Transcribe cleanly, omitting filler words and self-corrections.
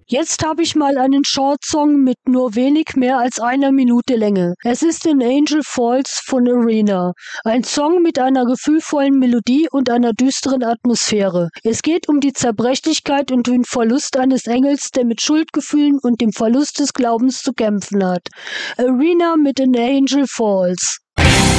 Jetzt habe ich mal einen Short-Song mit nur wenig mehr als einer Minute Länge. Es ist An Angel Falls von Arena. Ein Song mit einer gefühlvollen Melodie und einer düsteren Atmosphäre. Es geht um die Zerbrechlichkeit und den Verlust eines Engels, der mit Schuldgefühlen und dem Verlust des Glaubens zu kämpfen hat. Arena mit An Angel Falls.